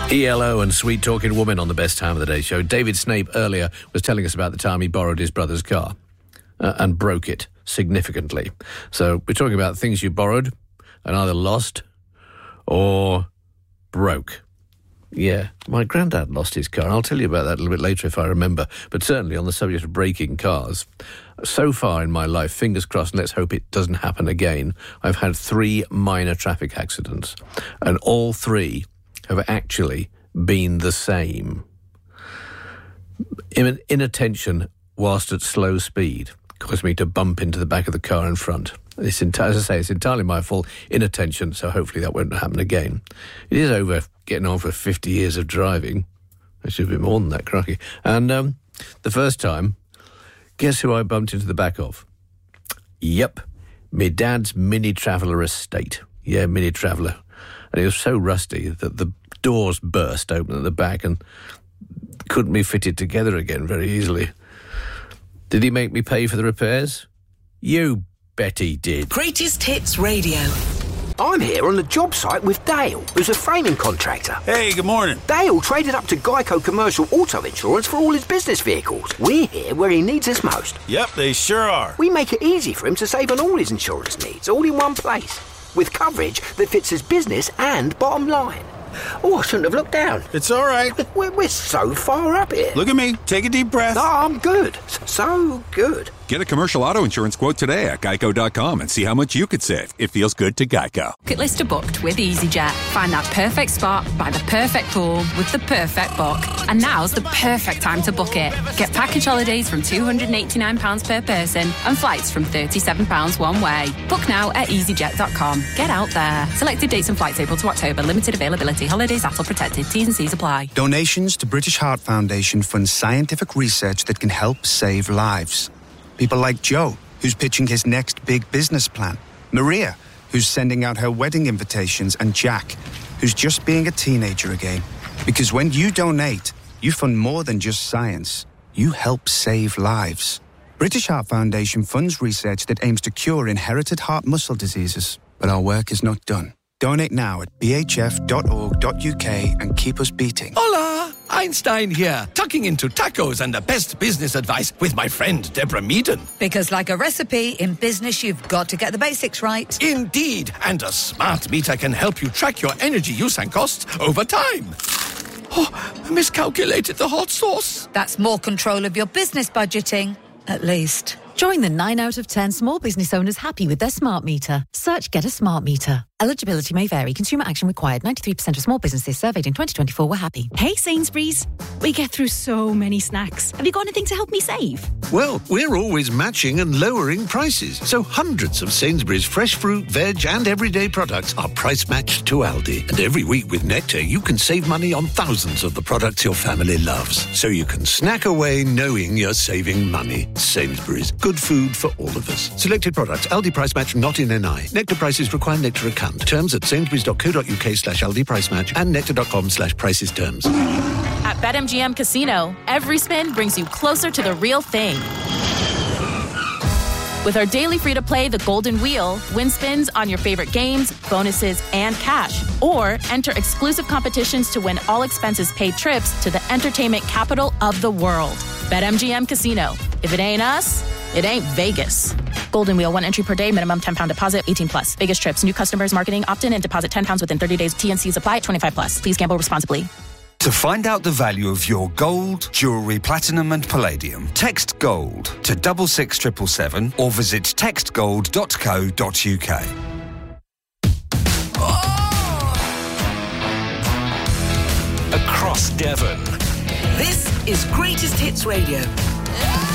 ELO and Sweet Talking Woman on the Best Time of the Day show. David Snape earlier was telling us about the time he borrowed his brother's car and broke it significantly. So we're talking about things you borrowed and either lost or broke. Yeah, my granddad lost his car. I'll tell you about that a little bit later if I remember. But certainly on the subject of breaking cars, so far in my life, fingers crossed, and let's hope it doesn't happen again, I've had 3 minor traffic accidents. And all 3 have actually been the same. Inattention whilst at slow speed caused me to bump into the back of the car in front. As I say, it's entirely my fault. Inattention, so hopefully that won't happen again. It is over getting on for 50 years of driving. It should be more than that, crikey. And the first time, guess who I bumped into the back of? Yep, my dad's Mini Traveller estate. Yeah, Mini Traveller. And it was so rusty that the doors burst open at the back and couldn't be fitted together again very easily. Did he make me pay for the repairs? You bet he did. Greatest Hits Radio. I'm here on the job site with Dale, who's a framing contractor. Hey, good morning. Dale traded up to Geico Commercial Auto Insurance for all his business vehicles. We're here where he needs us most. Yep, they sure are. We make it easy for him to save on all his insurance needs, all in one place, with coverage that fits his business and bottom line. Oh, I shouldn't have looked down. It's all right. We're so far up here. Look at me. Take a deep breath. No, I'm good. So good. Get a commercial auto insurance quote today at geico.com and see how much you could save. It feels good to Geico. Bucket list are booked with EasyJet. Find that perfect spot by the perfect pool with the perfect book. And now's the perfect time to book it. Get package holidays from £289 per person and flights from £37 one way. Book now at easyjet.com. Get out there. Selected dates and flights April to October. Limited availability. Holidays ATOL protected. T's and C's apply. Donations to British Heart Foundation fund scientific research that can help save lives. People like Joe, who's pitching his next big business plan. Maria, who's sending out her wedding invitations. And Jack, who's just being a teenager again. Because when you donate, you fund more than just science. You help save lives. British Heart Foundation funds research that aims to cure inherited heart muscle diseases. But our work is not done. Donate now at bhf.org.uk and keep us beating. Hola! Einstein here, tucking into tacos and the best business advice with my friend Deborah Meaden. Because like a recipe, in business you've got to get the basics right. Indeed, and a smart meter can help you track your energy use and costs over time. Oh, I miscalculated the hot sauce. That's more control of your business budgeting, at least. Join the 9 out of 10 small business owners happy with their smart meter. Search Get a Smart Meter. Eligibility may vary. Consumer action required. 93% of small businesses surveyed in 2024 were happy. Hey Sainsbury's, we get through so many snacks. Have you got anything to help me save? Well, we're always matching and lowering prices. So hundreds of Sainsbury's fresh fruit, veg and everyday products are price matched to Aldi. And every week with Nectar, you can save money on thousands of the products your family loves. So you can snack away knowing you're saving money. Sainsbury's, good food for all of us. Selected products, Aldi price match not in NI. Nectar prices require Nectar account. Terms at sainsburys.co.uk/Aldi price match and nectar.com/prices terms. At BetMGM Casino, every spin brings you closer to the real thing. With our daily free-to-play The Golden Wheel, win spins on your favorite games, bonuses, and cash. Or enter exclusive competitions to win all expenses-paid trips to the entertainment capital of the world. BetMGM Casino. If it ain't us, it ain't Vegas. Golden Wheel, 1 entry per day, minimum £10 deposit, 18 plus. Vegas trips, new customers, marketing, opt-in and deposit £10 within 30 days. T&Cs apply, 25 plus. Please gamble responsibly. To find out the value of your gold, jewellery, platinum and palladium, text GOLD to 66777 or visit textgold.co.uk. Across Devon. This is Greatest Hits Radio.